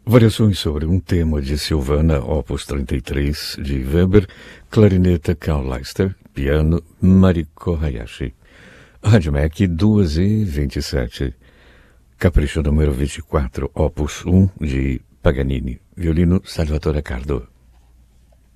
Variações sobre um tema de Silvana, opus 33, de Weber, clarineta Carl Leister, piano Mariko Hayashi. Rádio MEC 2h27. Capricho número 24, opus 1, de Paganini, violino Salvatore Cardo.